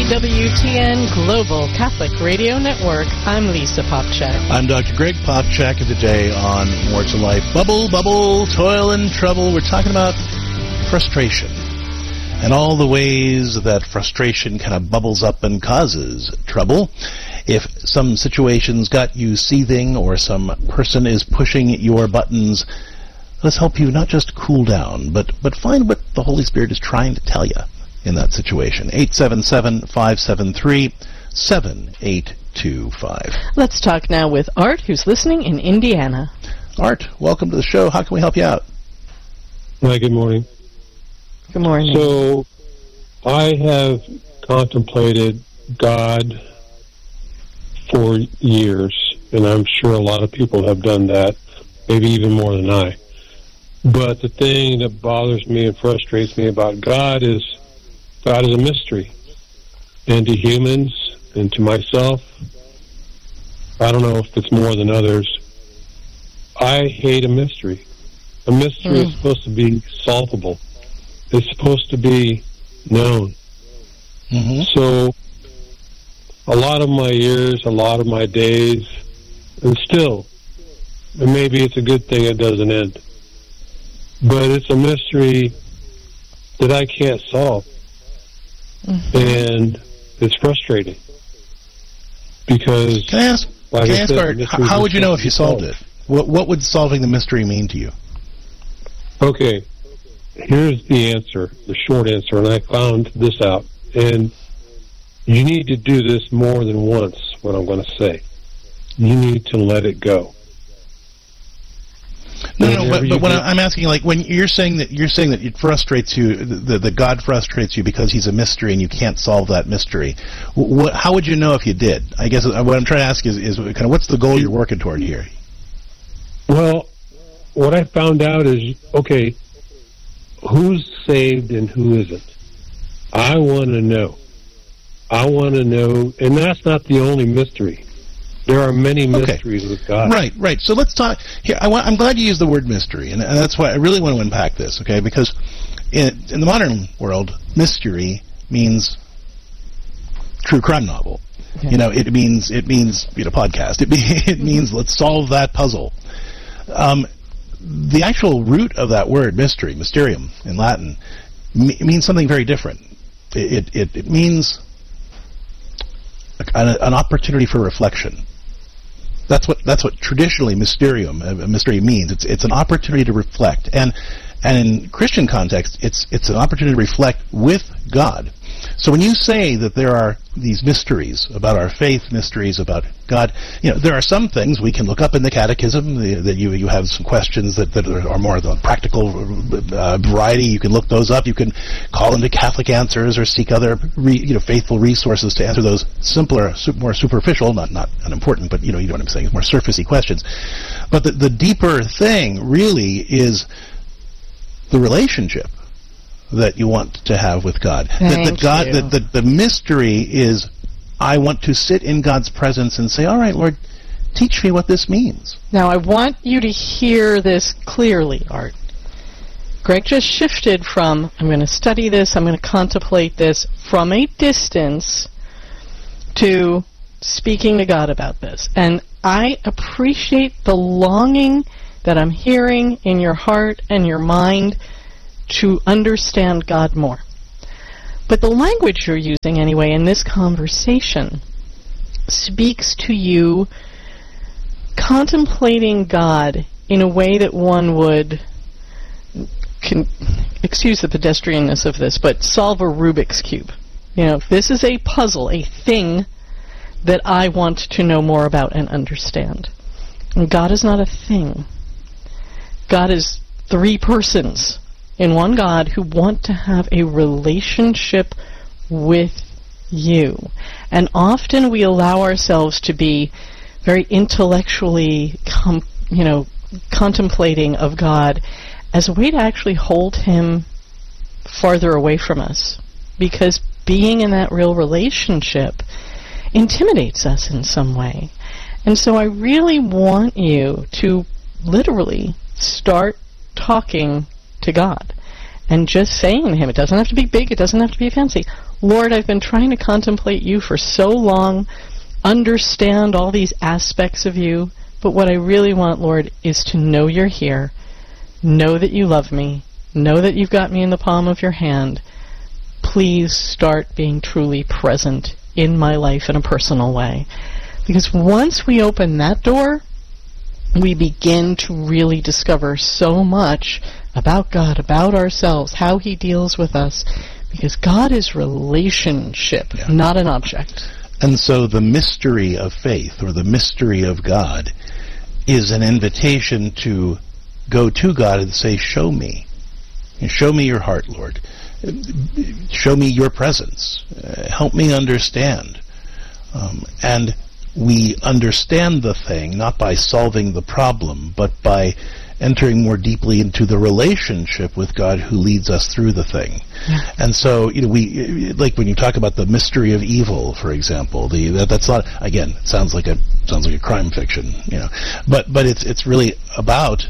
EWTN Global Catholic Radio Network. I'm Lisa Popchak. I'm Dr. Greg Popchak, and today on More to Life, bubble, toil and trouble, we're talking about frustration and all the ways that frustration kind of bubbles up and causes trouble. If some situation's got you seething or some person is pushing your buttons, let's help you not just cool down, but find what the Holy Spirit is trying to tell you in that situation. 877-573-7825. Let's talk now with Art, who's listening in Indiana. Art, welcome to the show. How can we help you out? Hi, good morning. Good morning. So, I have contemplated God for years, and I'm sure a lot of people have done that, maybe even more than I. But the thing that bothers me and frustrates me about God is a mystery. And to humans and to myself, I don't know if it's more than others, I hate a mystery. A mystery is supposed to be solvable. It's supposed to be known. Mm-hmm. So, a lot of my years, a lot of my days, and still, and maybe it's a good thing it doesn't end, but it's a mystery that I can't solve. Mm-hmm. And it's frustrating. Because... Can I ask, Art, how would you know if you solved it? What would solving the mystery mean to you? Okay, here's the answer, the short answer, and I found this out. And you need to do this more than once, what I'm going to say. You need to let it go. But when I'm asking, like, when you're saying that it frustrates you, that God frustrates you because He's a mystery and you can't solve that mystery. How would you know if you did? I guess what I'm trying to ask is kind of what's the goal you're working toward here? Well, what I found out is, okay, who's saved and who isn't? I want to know. And that's not the only mystery. There are many mysteries with God. Right. So let's talk here. I'm glad you used the word mystery, and that's why I really want to unpack this, okay? Because in the modern world, mystery means true crime novel. Okay. It means podcast. It means let's solve that puzzle. The actual root of that word, mystery, mysterium in Latin, means something very different. It means an opportunity for reflection. That's what traditionally mysterium, mystery means. It's an opportunity to reflect, and in Christian context, it's an opportunity to reflect with God. So when you say that there are these mysteries about our faith, mysteries about God, there are some things we can look up in the Catechism. That you have some questions that are more of the practical variety. You can look those up. You can call into Catholic Answers or seek other faithful resources to answer those simpler, more superficial, not unimportant, but you know what I'm saying, more surfacey questions. But the deeper thing really is the relationship that you want to have with God. The mystery is, I want to sit in God's presence and say, all right, Lord, teach me what this means. Now, I want you to hear this clearly, Art. Greg just shifted from, I'm going to study this, I'm going to contemplate this, from a distance to speaking to God about this. And I appreciate the longing that I'm hearing in your heart and your mind to understand God more. But the language you're using anyway in this conversation speaks to you contemplating God in a way that one would, excuse the pedestrianness of this, but solve a Rubik's Cube. This is a puzzle, a thing that I want to know more about and understand. And God is not a thing. God is three persons in one God who want to have a relationship with you. And often we allow ourselves to be very intellectually, contemplating of God as a way to actually hold Him farther away from us. Because being in that real relationship intimidates us in some way. And so I really want you to literally start talking to God and just saying to Him, it doesn't have to be big, it doesn't have to be fancy, Lord, I've been trying to contemplate you for so long, understand all these aspects of you, but what I really want, Lord, is to know you're here, know that you love me, know that you've got me in the palm of your hand. Please start being truly present in my life in a personal way. Because once we open that door, we begin to really discover so much about God, about ourselves, how he deals with us. Because God is relationship, not an object. And so the mystery of faith, or the mystery of God, is an invitation to go to God and say, show me. Show me your heart, Lord. Show me your presence. Help me understand. And we understand the thing not by solving the problem, but by entering more deeply into the relationship with God who leads us through the thing. Yeah. And so, we like when you talk about the mystery of evil, for example. That's not, again, it sounds like a crime fiction, but it's really about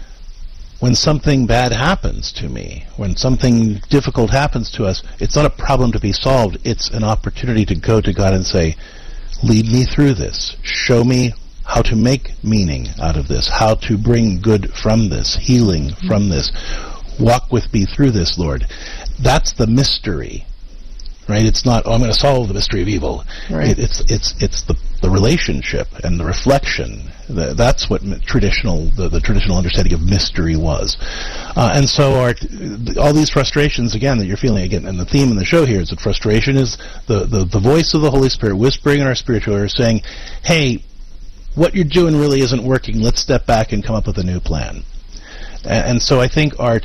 when something bad happens to me, when something difficult happens to us. It's not a problem to be solved. It's an opportunity to go to God and say, lead me through this. Show me how to make meaning out of this, how to bring good from this, healing from this. Walk with me through this, Lord. That's the mystery, right? It's not, I'm going to solve the mystery of evil. Right. It's the relationship and the reflection. That's what the traditional understanding of mystery was. And so all these frustrations, again, that you're feeling, again, and the theme in the show here is that frustration is the voice of the Holy Spirit whispering in our spiritual ear saying, hey, what you're doing really isn't working. Let's step back and come up with a new plan. And so I think, Art,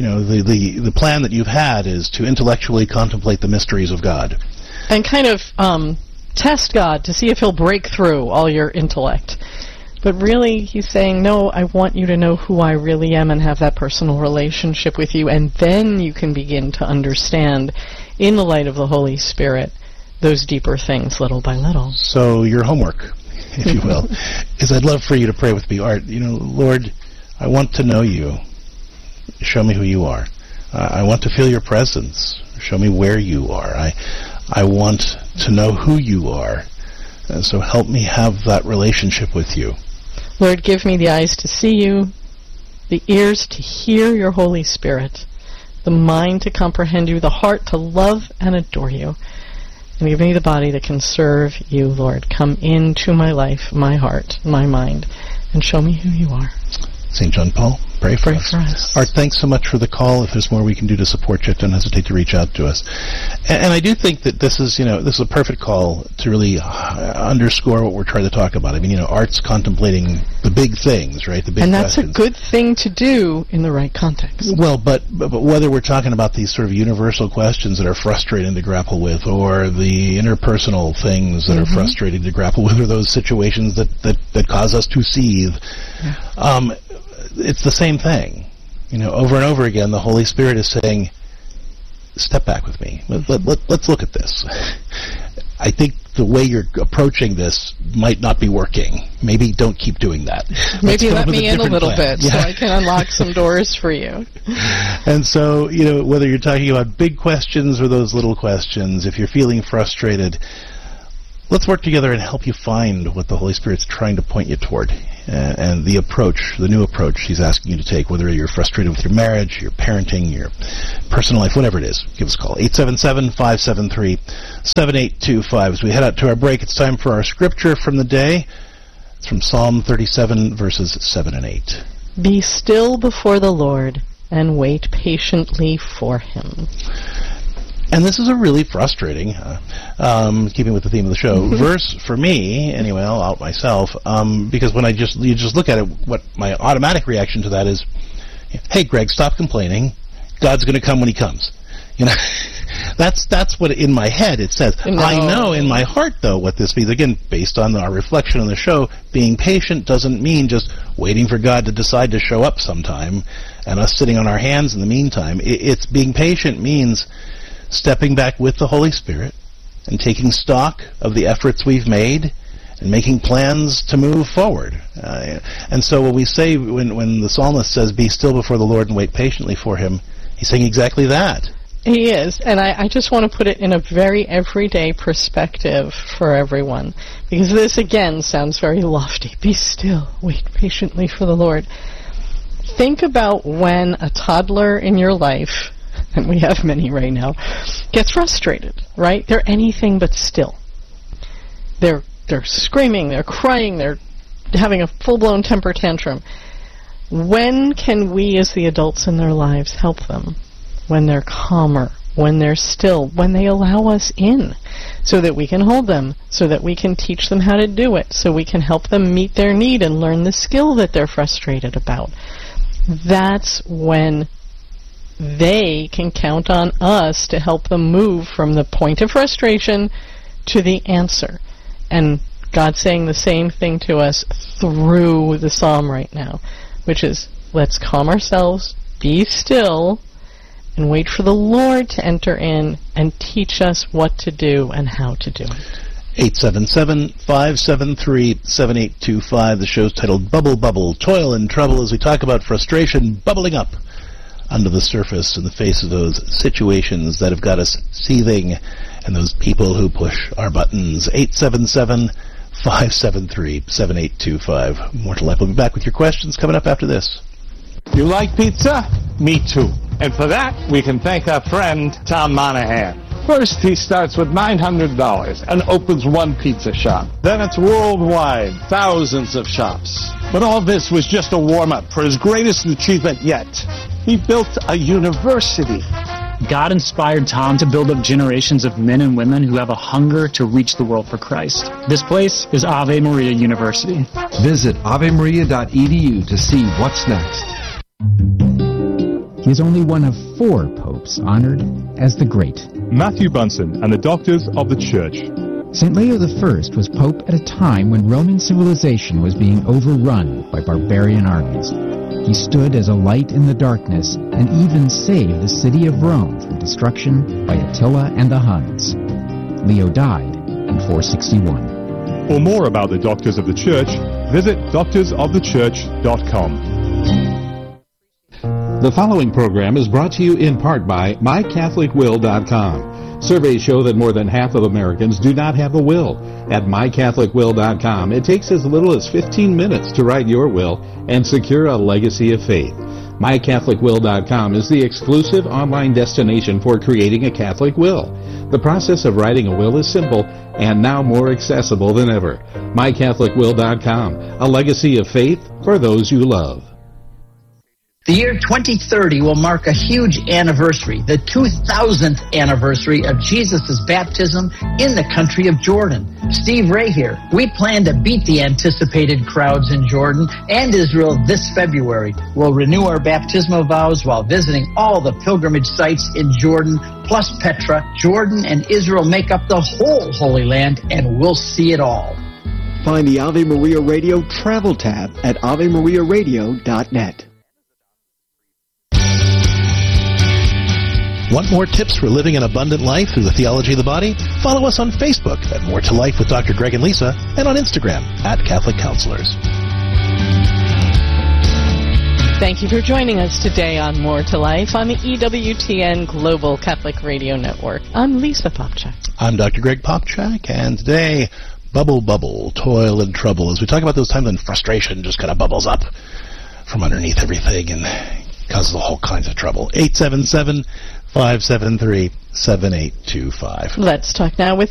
the plan that you've had is to intellectually contemplate the mysteries of God. And kind of test God to see if he'll break through all your intellect. But really, he's saying, no, I want you to know who I really am and have that personal relationship with you, and then you can begin to understand, in the light of the Holy Spirit, those deeper things little by little. So your homework, if you will, is I'd love for you to pray with me. Art, Lord, I want to know you. Show me who you are. I want to feel your presence. Show me where you are. I want to know who you are. And so help me have that relationship with you. Lord, give me the eyes to see you, the ears to hear your Holy Spirit, the mind to comprehend you, the heart to love and adore you. And give me the body that can serve you, Lord. Come into my life, my heart, my mind, and show me who you are. St. John Paul, pray for us. Art, thanks so much for the call. If there's more we can do to support you, don't hesitate to reach out to us. And I do think that this is a perfect call to really underscore what we're trying to talk about. I mean, Art's contemplating the big things, right? The big questions. And that's a good thing to do in the right context. Well, but whether we're talking about these sort of universal questions that are frustrating to grapple with, or the interpersonal things that are frustrating to grapple with, or those situations that cause us to seethe, it's the same thing. Over and over again, the Holy Spirit is saying, step back with me. Let's look at this. I think the way you're approaching this might not be working. Maybe don't keep doing that. Maybe let me in a little bit so I can unlock some doors for you. And so, whether you're talking about big questions or those little questions, if you're feeling frustrated, let's work together and help you find what the Holy Spirit's trying to point you toward. And the approach, the new approach he's asking you to take, whether you're frustrated with your marriage, your parenting, your personal life, whatever it is, give us a call. 877-573-7825. As we head out to our break, it's time for our scripture from the day. It's from Psalm 37, verses 7 and 8. Be still before the Lord and wait patiently for him. And this is a really frustrating, keeping with the theme of the show, verse for me, anyway, I'll out myself, because when you just look at it, what my automatic reaction to that is, hey, Greg, stop complaining. God's going to come when he comes. That's what in my head it says. No. I know in my heart, though, what this means. Again, based on our reflection on the show, being patient doesn't mean just waiting for God to decide to show up sometime and us sitting on our hands in the meantime. It's being patient means stepping back with the Holy Spirit and taking stock of the efforts we've made and making plans to move forward. And so when we say, when the psalmist says, be still before the Lord and wait patiently for him, he's saying exactly that. He is, and I just want to put it in a very everyday perspective for everyone, because this, again, sounds very lofty. Be still, wait patiently for the Lord. Think about when a toddler in your life, and we have many right now, gets frustrated, right? They're anything but still. They're screaming, they're crying, they're having a full-blown temper tantrum. When can we as the adults in their lives help them? When they're calmer, when they're still, when they allow us in, so that we can hold them, so that we can teach them how to do it, so we can help them meet their need and learn the skill that they're frustrated about. That's when they can count on us to help them move from the point of frustration to the answer. And God's saying the same thing to us through the psalm right now, which is, let's calm ourselves, be still, and wait for the Lord to enter in and teach us what to do and how to do it. 877-573-7825. The show's titled Bubble Bubble, Toil and Trouble, as we talk about frustration bubbling up under the surface in the face of those situations that have got us seething and those people who push our buttons. 877-573-7825. More to Life. We'll be back with your questions coming up after this. You like pizza? Me too. And for that, we can thank our friend Tom Monahan. First, he starts with $900 and opens one pizza shop. Then it's worldwide, thousands of shops. But all this was just a warm-up for his greatest achievement yet. He built a university. God inspired Tom to build up generations of men and women who have a hunger to reach the world for Christ. This place is Ave Maria University. Visit avemaria.edu to see what's next. He is only one of 4 popes honored as the Great. Matthew Bunsen and the Doctors of the Church. St. Leo I was pope at a time when Roman civilization was being overrun by barbarian armies. He stood as a light in the darkness and even saved the city of Rome from destruction by Attila and the Huns. Leo died in 461. For more about the Doctors of the Church, visit doctorsofthechurch.com. The following program is brought to you in part by MyCatholicWill.com. Surveys show that more than half of Americans do not have a will. At MyCatholicWill.com, it takes as little as 15 minutes to write your will and secure a legacy of faith. MyCatholicWill.com is the exclusive online destination for creating a Catholic will. The process of writing a will is simple and now more accessible than ever. MyCatholicWill.com, a legacy of faith for those you love. The year 2030 will mark a huge anniversary, the 2000th anniversary of Jesus' baptism in the country of Jordan. Steve Ray here. We plan to beat the anticipated crowds in Jordan and Israel this February. We'll renew our baptismal vows while visiting all the pilgrimage sites in Jordan, plus Petra. Jordan and Israel make up the whole Holy Land, and we'll see it all. Find the Ave Maria Radio travel tab at AveMariaRadio.net. Want more tips for living an abundant life through the theology of the body? Follow us on Facebook at More to Life with Dr. Greg and Lisa, and on Instagram at Catholic Counselors. Thank you for joining us today on More to Life on the EWTN Global Catholic Radio Network. I'm Lisa Popchak. I'm Dr. Greg Popchak, and today, Bubble Bubble, Toil and Trouble, as we talk about those times when frustration just kind of bubbles up from underneath everything and causes all kinds of trouble. 877-573-7825. Let's talk now with